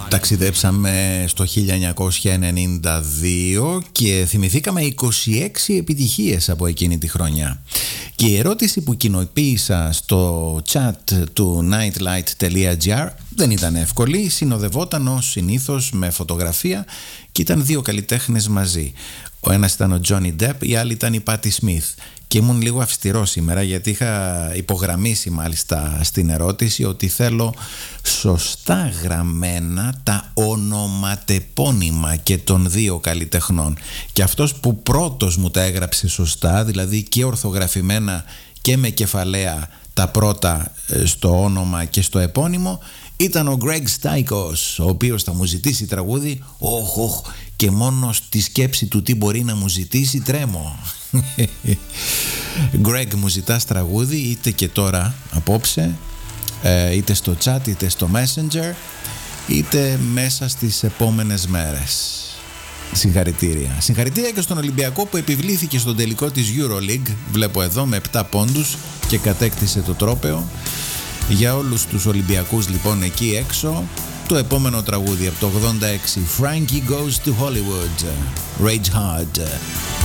Ταξιδέψαμε στο 1992 και θυμηθήκαμε 26 επιτυχίες από εκείνη τη χρονιά. Και η ερώτηση που κοινοποίησα στο chat του nightlight.gr δεν ήταν εύκολη, συνοδευόταν ως συνήθως με φωτογραφία και ήταν δύο καλλιτέχνες μαζί. Ο ένας ήταν ο Johnny Depp, η άλλη ήταν η Patti Smith. Και ήμουν λίγο αυστηρό σήμερα γιατί είχα υπογραμμίσει μάλιστα στην ερώτηση ότι θέλω σωστά γραμμένα τα ονοματεπώνυμα και των δύο καλλιτεχνών. Και αυτός που πρώτος μου τα έγραψε σωστά, δηλαδή και ορθογραφημένα και με κεφαλαία τα πρώτα στο όνομα και στο επώνυμο, ήταν ο Greg Stikos, ο οποίος θα μου ζητήσει τραγούδι. Και μόνο στη σκέψη του τι μπορεί να μου ζητήσει τρέμω. Greg, μου ζητάς τραγούδι είτε και τώρα απόψε, είτε στο chat, είτε στο messenger, είτε μέσα στις επόμενες μέρες. Συγχαρητήρια. Συγχαρητήρια και στον Ολυμπιακό που επιβλήθηκε στον τελικό της EuroLeague. Βλέπω εδώ με 7 πόντους και κατέκτησε το τρόπαιο. Για όλους τους Ολυμπιακούς λοιπόν εκεί έξω, το επόμενο τραγούδι από το 86, Frankie Goes to Hollywood, Rage Hard.